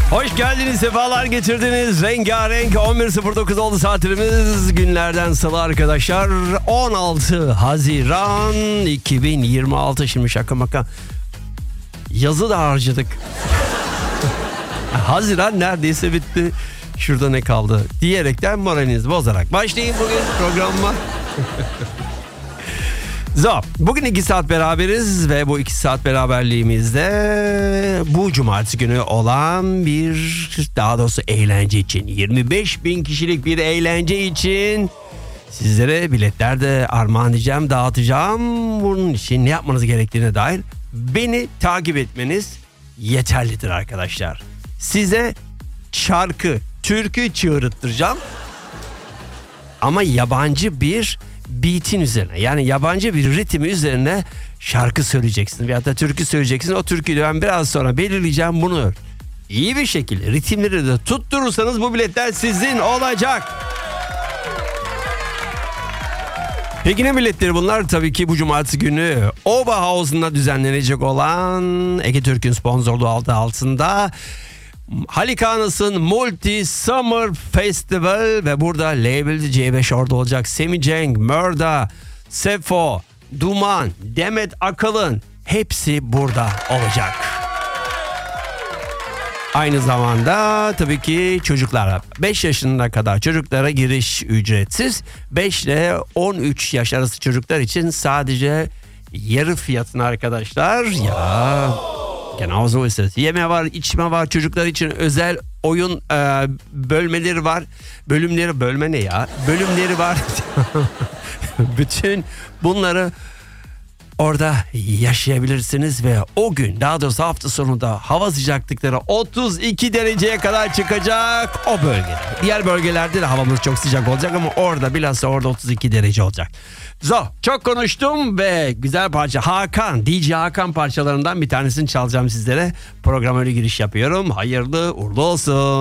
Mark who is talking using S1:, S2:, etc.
S1: Hoş geldiniz, sefalar getirdiniz. Rengarenk 11.09 oldu saatimiz. Günlerden salı arkadaşlar. 16 Haziran 2026. Şimdi şaka maka. Yazı da harcadık. Haziran neredeyse bitti. Şurada ne kaldı diyerekten moralinizi bozarak başlayayım bugün programıma. Bugün 2 saat beraberiz ve bu 2 saat beraberliğimizde bu cumartesi günü olan daha doğrusu eğlence için 25.000 kişilik bir eğlence için sizlere biletler de armağan edeceğim, dağıtacağım. Bunun için ne yapmanız gerektiğine dair beni takip etmeniz yeterlidir arkadaşlar. Size şarkı, türkü çığırttıracağım ama yabancı bir beat'in üzerine, yani yabancı bir ritmi üzerine şarkı söyleyeceksin veyahut da türkü söyleyeceksin. O türküyü ben biraz sonra belirleyeceğim. Bunu iyi bir şekilde ritimleri de tutturursanız bu biletler sizin olacak. Peki ne biletleri bunlar? Tabii ki bu cumartesi günü Oberhausen'da düzenlenecek olan Ege Türk'ün sponsorluğu altında Halikanas'ın Multi Summer Festival ve burada Label C5 orada olacak. Semih Cenk, Mörda, Sefo, Duman, Demet Akalın hepsi burada olacak. Aynı zamanda tabii ki çocuklara 5 yaşına kadar çocuklara giriş ücretsiz. 5 ile 13 yaş arası çocuklar için sadece yarı fiyatına arkadaşlar. Ya genauso ist es. Yeme var, içme var, çocuklar için özel oyun bölmeleri var. Bölümleri var. Bütün bunları orada yaşayabilirsiniz ve o gün, daha doğrusu hafta sonunda hava sıcaklıkları 32 dereceye kadar çıkacak o bölgede. Diğer bölgelerde de havamız çok sıcak olacak ama orada bilhassa orada 32 derece olacak. Çok konuştum ve güzel parça DJ Hakan parçalarından bir tanesini çalacağım sizlere. Programa öyle giriş yapıyorum. Hayırlı uğurlu olsun.